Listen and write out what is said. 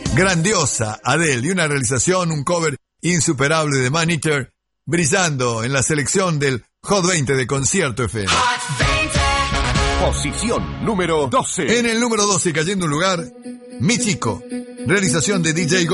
Grandiosa Adele y una realización, un cover insuperable de Man Eater, brillando en la selección del Hot 20 de Concierto FM. Posición número 12. En el número 12, cayendo un lugar, Mi Chico, realización de DJ